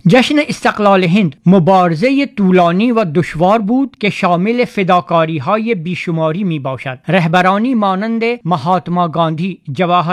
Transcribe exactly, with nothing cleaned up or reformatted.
جشن استقلال هند مبارزه طولانی و دشوار بود که شامل فداکاری‌های بیشماری می باشد. رهبرانی مانند مهاتما گاندی، جواهر